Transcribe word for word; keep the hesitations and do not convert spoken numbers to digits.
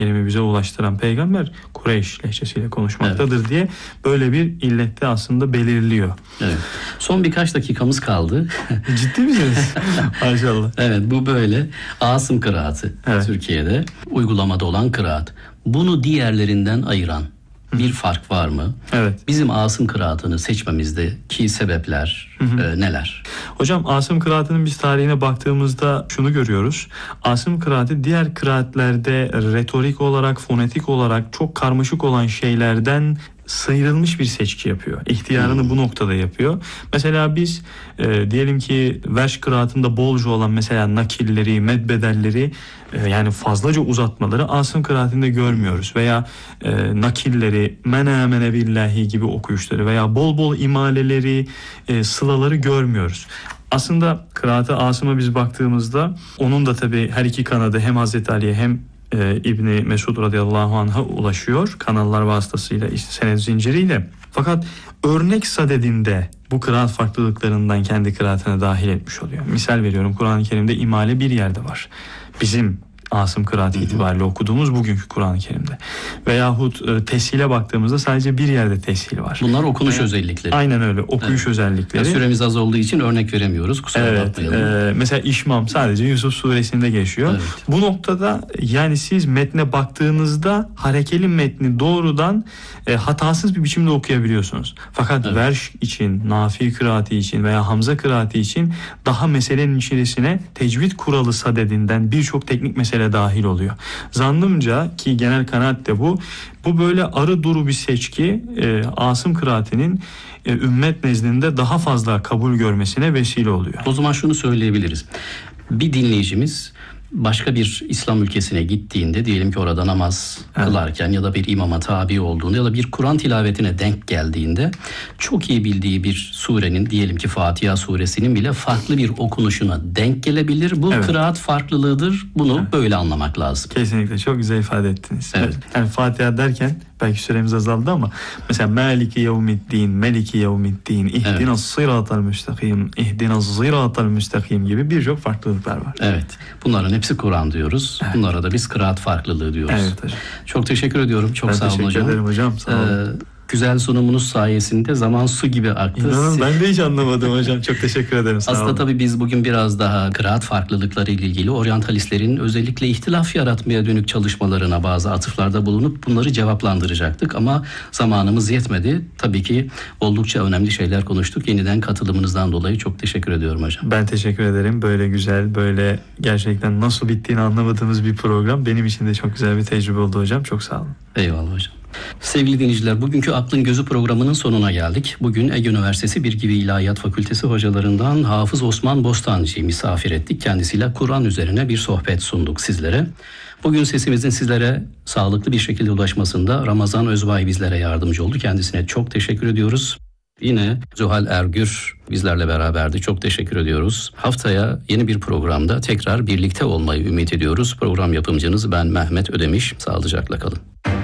kelimi bize ulaştıran peygamber Kureyş lehçesiyle konuşmaktadır evet. diye böyle bir illette aslında belirliyor. Evet. Son birkaç dakikamız kaldı. Ciddi misiniz? Maşallah. Evet, bu böyle. Asım kıraatı evet. Türkiye'de uygulamada olan kıraat. Bunu diğerlerinden ayıran bir fark var mı? Evet. Bizim Asım kıraatını seçmemizdeki sebepler hı hı. E, neler? Hocam Asım kıraatının biz tarihine baktığımızda şunu görüyoruz. Asım kıraati diğer kıraatlerde retorik olarak, fonetik olarak çok karmaşık olan şeylerden sıyrılmış bir seçki yapıyor. İhtiyarını hmm. bu noktada yapıyor. Mesela biz e, diyelim ki verş kıraatında bolca olan mesela nakilleri, medbedelleri e, yani fazlaca uzatmaları Asım kıraatinde görmüyoruz. Veya e, nakilleri, mene mene billahi gibi okuyuşları veya bol bol imaleleri, e, sılaları görmüyoruz. Aslında kıraat-ı Asım'a biz baktığımızda onun da tabii her iki kanadı hem Hazreti Ali'ye hem Ee, İbni Mesud radıyallahu anh'a ulaşıyor kanallar vasıtasıyla, işte senet zinciriyle. Fakat örnek sadedinde bu kıraat farklılıklarından kendi kıraatine dahil etmiş oluyor. Misal veriyorum, Kur'an-ı Kerim'de imale bir yerde var. Bizim Asım kıraati itibariyle okuduğumuz bugünkü Kur'an-ı Kerim'de. Veyahut e, teshile baktığımızda sadece bir yerde teshil var. Bunlar okunuş Veya, özellikleri. Aynen öyle, okuyuş evet. özellikleri. Ya süremiz az olduğu için örnek veremiyoruz. Kusura evet, bakmayalım. E, mesela İşmam sadece Yusuf suresinde geçiyor. Evet. Bu noktada yani siz metne baktığınızda harekeli metni doğrudan e, hatasız bir biçimde okuyabiliyorsunuz. Fakat evet. verş için, nafi kıraati için veya hamza kıraati için daha meselenin içerisine tecvid kuralı sadedinden birçok teknik mesele dahil oluyor. Zannımca ki genel kanaat de bu. Bu böyle arı duru bir seçki e, Asım kıraatinin e, ümmet nezdinde daha fazla kabul görmesine vesile oluyor. O zaman şunu söyleyebiliriz. Bir dinleyicimiz başka bir İslam ülkesine gittiğinde, diyelim ki orada namaz evet. kılarken ya da bir imama tabi olduğunda ya da bir Kur'an tilavetine denk geldiğinde çok iyi bildiği bir surenin, diyelim ki Fatiha suresinin bile farklı bir okunuşuna denk gelebilir. Bu evet. kıraat farklılığıdır. Bunu evet. böyle anlamak lazım. Kesinlikle çok güzel ifade ettiniz. Evet. Yani Fatiha derken belki süremiz azaldı ama mesela Maliki yevmiddin, Meliki yevmiddin, ihdinas evet. sıratal müstakim, ihdinas sıratal müstakim gibi birçok farklılıklar var. Evet. Bunların hepsi Kur'an diyoruz. Evet. Bunlara da biz kıraat farklılığı diyoruz. Evet hocam. Çok teşekkür ediyorum. Çok ben sağ olun hocam. Teşekkür ederim hocam. Sağ olun. Ee, Güzel sunumunuz sayesinde zaman su gibi aktı. İnanın ben de hiç anlamadım hocam. Çok teşekkür ederim. Sağ Aslında olun. tabii biz bugün biraz daha kıraat farklılıkları ile ilgili oryantalistlerin özellikle ihtilaf yaratmaya dönük çalışmalarına bazı atıflarda bulunup bunları cevaplandıracaktık ama zamanımız yetmedi. Tabii ki oldukça önemli şeyler konuştuk. Yeniden katılımınızdan dolayı çok teşekkür ediyorum hocam. Ben teşekkür ederim. Böyle güzel, böyle gerçekten nasıl bittiğini anlamadığımız bir program benim için de çok güzel bir tecrübe oldu hocam. Çok sağ olun. Eyvallah hocam. Sevgili dinleyiciler, bugünkü Aklın Gözü programının sonuna geldik. Bugün Ege Üniversitesi Bilgi ve İlahiyat Fakültesi hocalarından Hafız Osman Bostancı'yı misafir ettik. Kendisiyle Kur'an üzerine bir sohbet sunduk sizlere. Bugün sesimizin sizlere sağlıklı bir şekilde ulaşmasında Ramazan Özbay bizlere yardımcı oldu. Kendisine çok teşekkür ediyoruz. Yine Zuhal Ergür bizlerle beraberdi. Çok teşekkür ediyoruz. Haftaya yeni bir programda tekrar birlikte olmayı ümit ediyoruz. Program yapımcınız ben Mehmet Ödemiş. Sağlıcakla kalın.